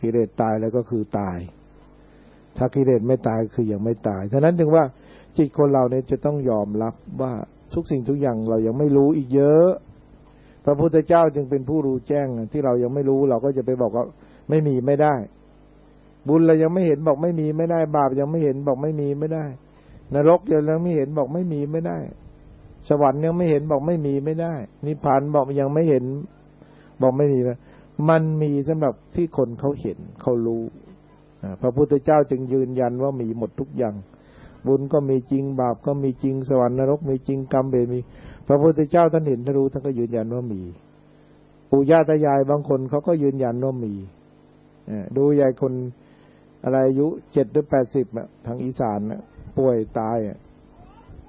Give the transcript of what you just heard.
กิเลสตายแล้วก็คือตายถ้ากิเลสไม่ตายคือยังไม่ตายฉะนั้นจึงว่าจิตคนเราเนี่ยจะต้องยอมรับว่าทุกสิ่งทุกอย่างเรายังไม่รู้อีกเยอะพระพุทธเจ้าจึงเป็นผู้รู้แจ้งที่เรายังไม่รู้เราก็จะไปบอกว่าไม่มีไม่ได้บุญเรายังไม่เห็นบอกไม่มีไม่ได้บาปยังไม่เห็นบอกไม่มีไม่ได้นรกยังไม่เห็นบอกไม่มีไม่ได้สวรรค์ยังไม่เห็นบอกไม่มีไม่ได้นิพพานบอกยังไม่เห็นบอกไม่มีมันมีสำหรับที่คนเขาเห็นเขารู้พระพุทธเจ้าจึงยืนยันว่ามีหมดทุกอย่างบุญก็มีจริงบาปก็มีจริงสวรรค์นรกมีจริงกรรมเวรมีพระพุทธเจ้าท่านเห็นท่านรู้ท่านก็ยืนยันว่ามีปู่ย่าตายายบางคนเขาก็ยืนยันว่ามีดูยายคนอะไรอายุ70 หรือ80ทางอีสานป่วยตาย